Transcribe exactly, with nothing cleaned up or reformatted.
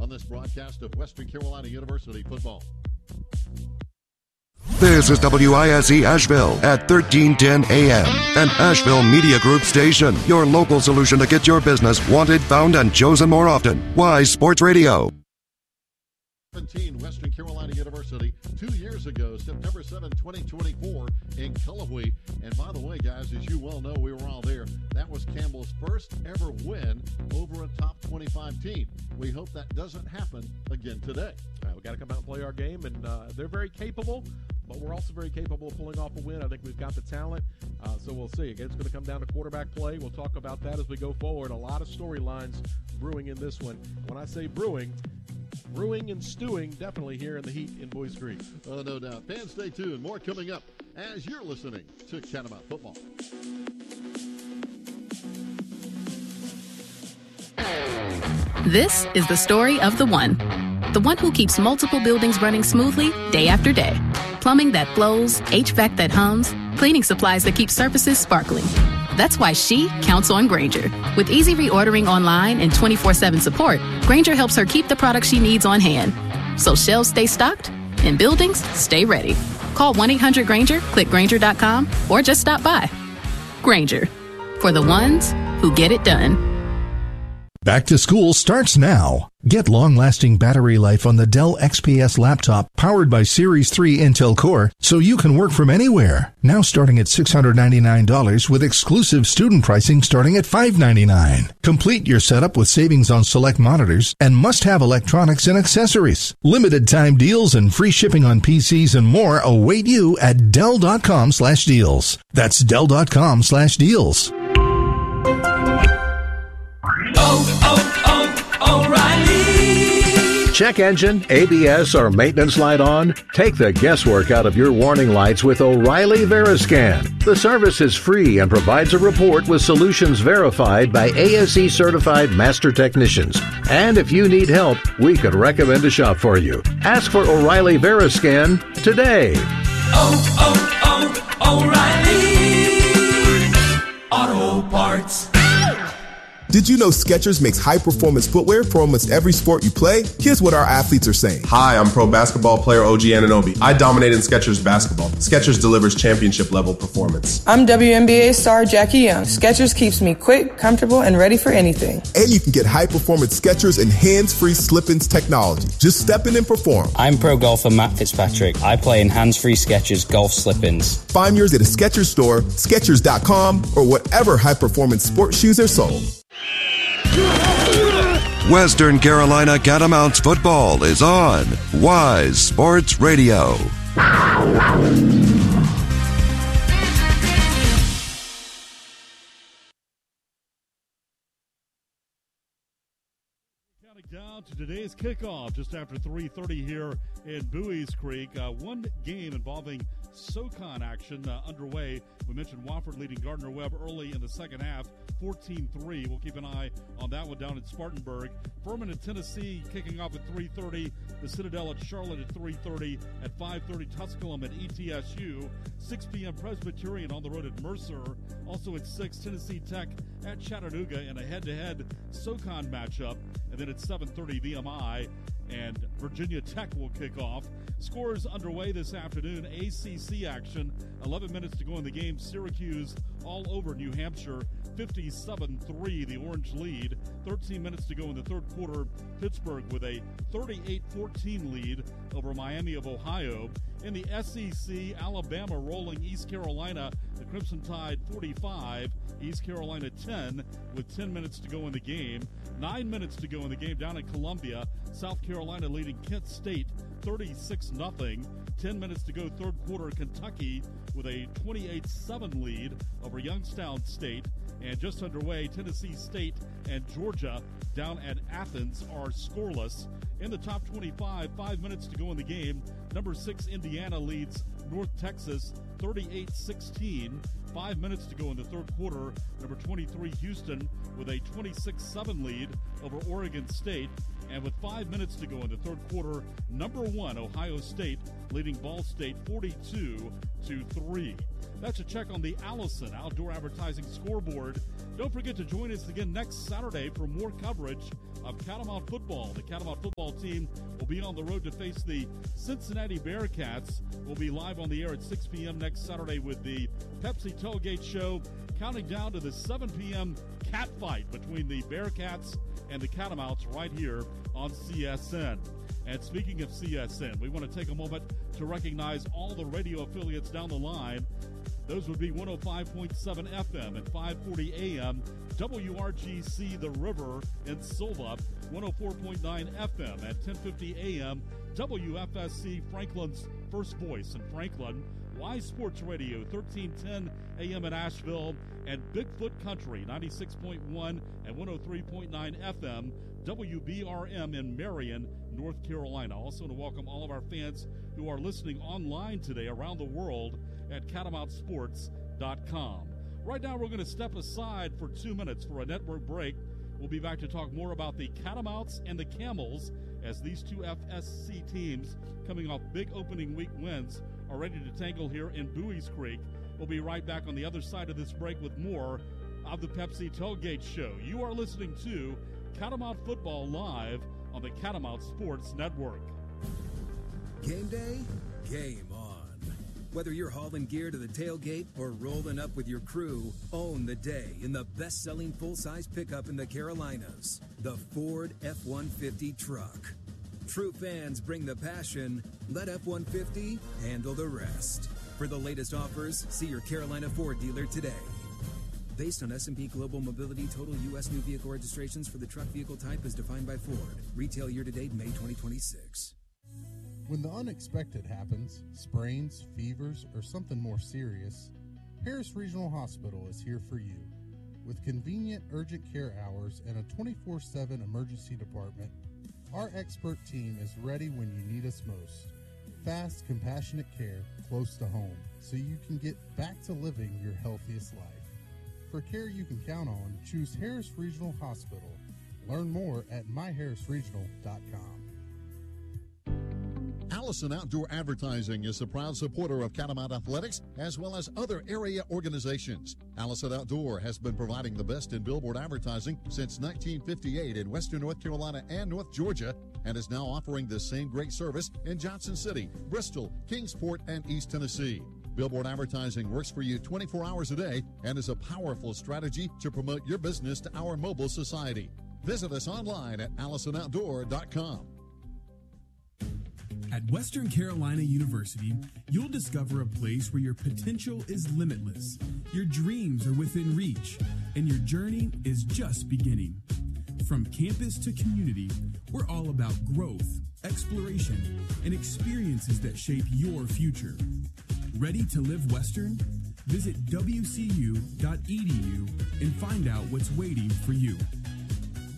on this broadcast of Western Carolina University football. This is W I S E Asheville at thirteen ten A M, an Asheville Media Group station, your local solution to get your business wanted, found, and chosen more often. Wise Sports Radio. seventeen Western Carolina University two years ago, September seventh, twenty twenty-four in Cullowhee. And by the way, guys, as you well know, we were all there. That was Campbell's first ever win over a top twenty-five team. We hope that doesn't happen again today. Uh, we got to come out and play our game, and uh, they're very capable, but we're also very capable of pulling off a win. I think we've got the talent, uh, so we'll see. Again, it's going to come down to quarterback play. We'll talk about that as we go forward. A lot of storylines brewing in this one. When I say brewing, brewing and stewing definitely here in the heat in Boys Creek. Oh, no doubt. Fans, stay tuned. More coming up as you're listening to Catamount Football. This is the story of the one. The one who keeps multiple buildings running smoothly day after day. Plumbing that flows, H V A C that hums, cleaning supplies that keep surfaces sparkling. That's why she counts on Grainger. With easy reordering online and twenty-four seven support, Grainger helps her keep the products she needs on hand. So shelves stay stocked and buildings stay ready. Call one eight hundred Grainger, click Grainger dot com, or just stop by. Grainger, for the ones who get it done. Back to school starts now. Get long-lasting battery life on the Dell X P S laptop powered by Series three Intel Core so you can work from anywhere. Now starting at six hundred ninety-nine dollars with exclusive student pricing starting at five hundred ninety-nine dollars. Complete your setup with savings on select monitors and must-have electronics and accessories. Limited time deals and free shipping on P Cs and more await you at Dell dot com slash deals. That's Dell dot com slash deals. Oh, oh, oh, O'Reilly. Check engine, A B S, or maintenance light on? Take the guesswork out of your warning lights with O'Reilly Veriscan. The service is free and provides a report with solutions verified by A S E certified master technicians. And if you need help, we could recommend a shop for you. Ask for O'Reilly Veriscan today. Oh, oh, oh, O'Reilly Auto Parts. Did you know Skechers makes high-performance footwear for almost every sport you play? Here's what our athletes are saying. Hi, I'm pro basketball player O G Anunoby. I dominate in Skechers basketball. Skechers delivers championship-level performance. I'm W N B A star Jackie Young. Skechers keeps me quick, comfortable, and ready for anything. And you can get high-performance Skechers and hands-free slip-ins technology. Just step in and perform. I'm pro golfer Matt Fitzpatrick. I play in hands-free Skechers golf slip-ins. Find yours at a Skechers store, Skechers dot com, or whatever high-performance sports shoes are sold. Western Carolina Catamounts football is on Wise Sports Radio. Counting down to today's kickoff just after three thirty here in Buies Creek. Uh, one game involving SoCon action uh, underway. We mentioned Wofford leading Gardner-Webb early in the second half, fourteen three. We'll keep an eye on that one down in Spartanburg. Furman and Tennessee kicking off at three thirty. The Citadel at Charlotte at three thirty. At five thirty, Tusculum at E T S U. six p.m. Presbyterian on the road at Mercer. Also at six, Tennessee Tech at Chattanooga in a head-to-head SoCon matchup. And then at seven thirty, V M I and Virginia Tech will kick off. Scores underway this afternoon. A C C action. eleven minutes to go in the game. Syracuse all over New Hampshire. fifty-seven three, the Orange lead. thirteen minutes to go in the third quarter. Pittsburgh with a thirty-eight fourteen lead over Miami of Ohio. In the S E C, Alabama rolling East Carolina. The Crimson Tide forty-five, East Carolina ten, with ten minutes to go in the game. Nine minutes to go in the game down in Columbia. South Carolina leading Kent State thirty-six nothing. ten minutes to go third quarter. Kentucky with a twenty-eight seven lead over Youngstown State. And just underway, Tennessee State and Georgia down at Athens are scoreless. In the top twenty-five, five minutes to go in the game. Number six, Indiana leads North Texas thirty-eight sixteen. Five minutes to go in the third quarter. Number twenty-three, Houston, with a twenty-six seven lead over Oregon State. And with five minutes to go in the third quarter, number one, Ohio State, leading Ball State forty-two to three. That's a check on the Allison Outdoor Advertising scoreboard. Don't forget to join us again next Saturday for more coverage of Catamount football. The Catamount football team will be on the road to face the Cincinnati Bearcats. We'll be live on the air at six p.m. next Saturday with the Pepsi Tailgate Show, counting down to the seven p.m. cat fight between the Bearcats and the Catamounts right here on C S N. And speaking of C S N, we want to take a moment to recognize all the radio affiliates down the line. Those would be one oh five point seven F M and five forty A M, W R G C The River in Silva, one oh four point nine F M at ten fifty A M, W F S C Franklin's First Voice in Franklin, Y Sports Radio thirteen ten A M in Asheville, and Bigfoot Country ninety-six point one and one oh three point nine F M, W B R M in Marion, North Carolina. Also want to welcome all of our fans who are listening online today around the world at catamount sports dot com. Right now we're going to step aside for two minutes for a network break. We'll be back to talk more about the Catamounts and the Camels as these two F S C teams coming off big opening week wins are ready to tangle here in Buies Creek. We'll be right back on the other side of this break with more of the Pepsi Tailgate Show. You are listening to Catamount Football live on the Catamount Sports Network. Game day, game on. Whether you're hauling gear to the tailgate or rolling up with your crew, own the day in the best-selling full-size pickup in the Carolinas, the Ford F one fifty truck. True fans bring the passion. Let F one fifty handle the rest. For the latest offers, see your Carolina Ford dealer today. Based on S and P Global Mobility, total U S new vehicle registrations for the truck vehicle type is defined by Ford. Retail year-to-date May twenty twenty-six. When the unexpected happens, sprains, fevers, or something more serious, Harris Regional Hospital is here for you. With convenient urgent care hours and a twenty-four seven emergency department, our expert team is ready when you need us most. Fast, compassionate care close to home, so you can get back to living your healthiest life. For care you can count on, choose Harris Regional Hospital. Learn more at my harris regional dot com. Allison Outdoor Advertising is a proud supporter of Catamount Athletics as well as other area organizations. Allison Outdoor has been providing the best in billboard advertising since nineteen fifty-eight in western North Carolina and North Georgia, and is now offering the same great service in Johnson City, Bristol, Kingsport, and East Tennessee. Billboard advertising works for you twenty-four hours a day and is a powerful strategy to promote your business to our mobile society. Visit us online at allison outdoor dot com. At Western Carolina University, you'll discover a place where your potential is limitless, your dreams are within reach, and your journey is just beginning. From campus to community, we're all about growth, exploration, and experiences that shape your future. Ready to live Western? Visit w c u dot e d u and find out what's waiting for you.